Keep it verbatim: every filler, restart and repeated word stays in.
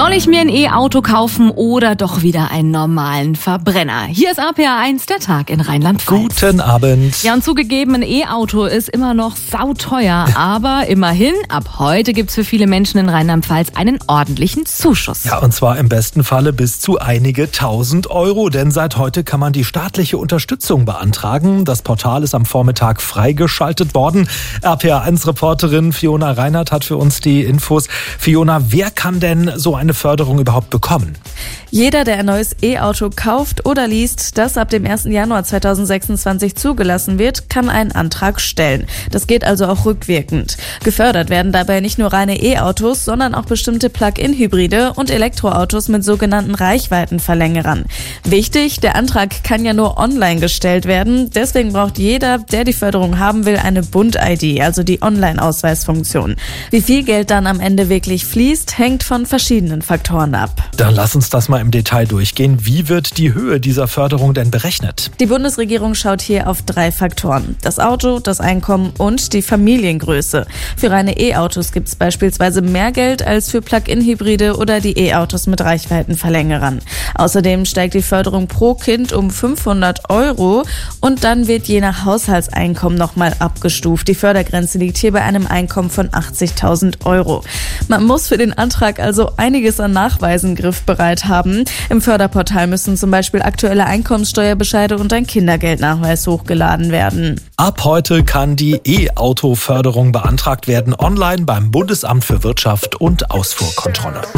Soll ich mir ein E-Auto kaufen oder doch wieder einen normalen Verbrenner? Hier ist A P A eins, der Tag in Rheinland-Pfalz. Guten Abend. Ja, und zugegeben, ein E-Auto ist immer noch sauteuer. Aber immerhin, ab heute gibt's für viele Menschen in Rheinland-Pfalz einen ordentlichen Zuschuss. Ja, und zwar im besten Falle bis zu einige tausend Euro. Denn seit heute kann man die staatliche Unterstützung beantragen. Das Portal ist am Vormittag freigeschaltet worden. A P A eins Reporterin Fiona Reinhardt hat für uns die Infos. Fiona, wer kann denn so eine Förderung überhaupt bekommen? Jeder, der ein neues E-Auto kauft oder liest, das ab dem ersten Januar zweitausendsechsundzwanzig zugelassen wird, kann einen Antrag stellen. Das geht also auch rückwirkend. Gefördert werden dabei nicht nur reine E-Autos, sondern auch bestimmte Plug-in-Hybride und Elektroautos mit sogenannten Reichweitenverlängerern. Wichtig, der Antrag kann ja nur online gestellt werden. Deswegen braucht jeder, der die Förderung haben will, eine Bund-I D, also die Online-Ausweisfunktion. Wie viel Geld dann am Ende wirklich fließt, hängt von verschiedenen Faktoren ab. Dann lass uns das mal im Detail durchgehen. Wie wird die Höhe dieser Förderung denn berechnet? Die Bundesregierung schaut hier auf drei Faktoren: das Auto, das Einkommen und die Familiengröße. Für reine E-Autos gibt es beispielsweise mehr Geld als für Plug-in-Hybride oder die E-Autos mit Reichweitenverlängerern. Außerdem steigt die Förderung pro Kind um fünfhundert Euro und dann wird je nach Haushaltseinkommen nochmal abgestuft. Die Fördergrenze liegt hier bei einem Einkommen von achtzigtausend Euro. Man muss für den Antrag also einiges an Nachweisen griffbereit haben. Im Förderportal müssen zum Beispiel aktuelle Einkommenssteuerbescheide und ein Kindergeldnachweis hochgeladen werden. Ab heute kann die E-Auto-Förderung beantragt werden, online beim Bundesamt für Wirtschaft und Ausfuhrkontrolle.